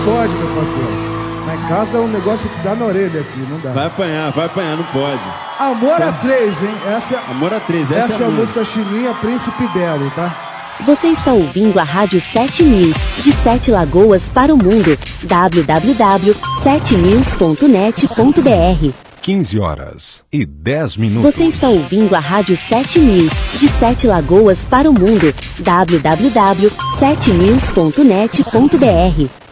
pode, meu parceiro. Lá em casa é um negócio que dá na orelha aqui, não dá. Vai apanhar, não pode. Amor a 3, hein? Amor a 3, essa é a música chininha Príncipe Belo, tá? Você está ouvindo a Rádio 7 News, de 7 Lagoas para o mundo. www.7news.net.br 15h10. Você está ouvindo a Rádio 7 News, de 7 Lagoas para o mundo. www.7news.net.br